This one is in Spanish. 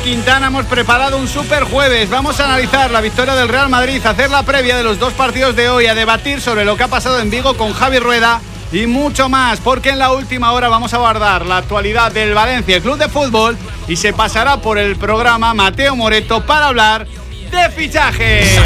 Quintana hemos preparado un super jueves. Vamos a analizar la victoria del Real Madrid, hacer la previa de los dos partidos de hoy, a debatir sobre lo que ha pasado en Vigo con Javi Rueda y mucho más, porque en la última hora vamos a abordar la actualidad del Valencia Club de Fútbol y se pasará por el programa Mateo Moreto para hablar de fichajes.